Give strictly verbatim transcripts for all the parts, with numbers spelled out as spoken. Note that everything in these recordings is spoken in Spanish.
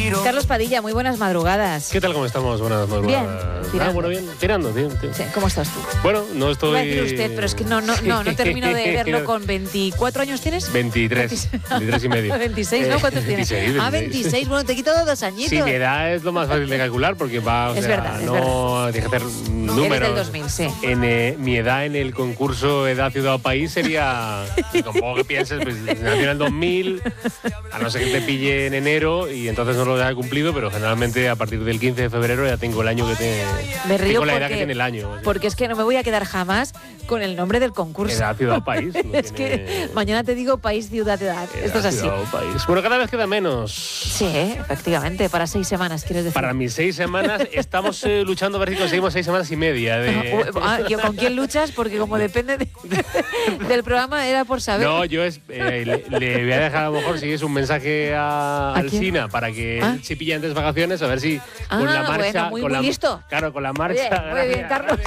Carlos Padilla, muy buenas madrugadas. ¿Qué tal? ¿Cómo estamos? Buenas madrugadas. Bien, tirando. Ah, bueno, bien, tirando, tío, tío. Sí, ¿cómo estás tú? Bueno, no estoy... Iba a decir usted, pero es que no, no, no, no termino de verlo con veinticuatro años, ¿tienes? veintitrés, veintitrés y medio. veintiséis, ¿no? ¿Cuántos tienes? veintiséis, Ah, veintiséis, bueno, te quito dos añitos. Sí, mi edad es lo más fácil de calcular porque va, o Es sea, verdad, es no tienes que hacer números. Eres del dos mil, sí. En, eh, mi edad en el concurso Edad, Ciudad o País sería, tampoco que pienses, pues nació en el dos mil, a no ser que te pille en enero y entonces no lo haya cumplido, pero generalmente a partir del quince de febrero ya tengo el año que tiene. Me río tengo la porque, edad que tiene el año. O sea. Porque es que no me voy a quedar jamás con el nombre del concurso. Edad, Ciudad o País. No es tiene... que mañana te digo país, ciudad, edad. Edad, Esto es así. Ciudad o País. Bueno, cada vez queda menos. Sí, efectivamente, para seis semanas, quieres decir. Para mis seis semanas estamos eh, luchando a ver si conseguimos seis semanas y media. De... Ah, ¿yo ¿con quién luchas? Porque como depende de, del programa, era por saber. No, yo es, eh, le, le voy a dejar a lo mejor si es un mensaje a, ¿A al quién? Sina para que ¿Ah? él se pille antes vacaciones, a ver si Ah, con la marcha. bueno, muy, con muy la, listo. Claro, con la marcha. Bien, muy bien, Carlos.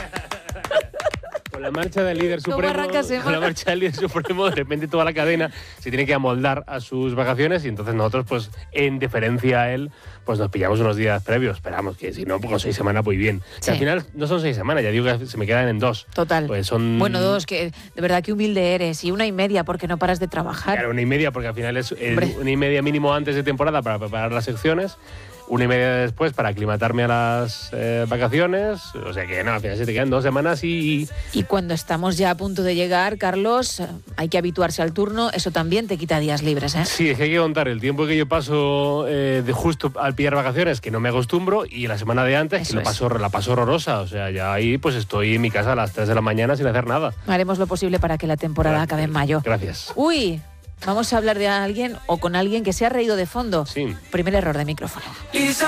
Con la marcha del líder ¿Cómo supremo, arranca semana? con la marcha del líder supremo, de repente toda la cadena se tiene que amoldar a sus vacaciones y entonces nosotros, pues, en deferencia a él, pues nos pillamos unos días previos. Esperamos que si no, pues con seis semanas voy bien. Sí. Que al final no son seis semanas, ya digo que se me quedan en dos. Total. Pues son... Bueno, dos, que de verdad que humilde eres. Y una y media, porque no paras de trabajar. Claro, una y media, porque al final es eh, Hombre. una y media mínimo antes de temporada para preparar las secciones, una y media después para aclimatarme a las eh, vacaciones. O sea que no, al final se te quedan dos semanas y... Y cuando estamos ya a punto de llegar, Carlos, eh, hay que habituarse al turno. Eso también te quita días libres, ¿eh? Sí, es que hay que contar el tiempo que yo paso eh, de justo al pillar vacaciones, que no me acostumbro, y la semana de antes, Eso que lo es. paso, la paso horrorosa. O sea, ya ahí pues estoy en mi casa a las tres de la mañana sin hacer nada. Haremos lo posible para que la temporada acabe en mayo. Gracias. Uy, vamos a hablar de alguien o con alguien que se ha reído de fondo. Sí. Primer error de micrófono.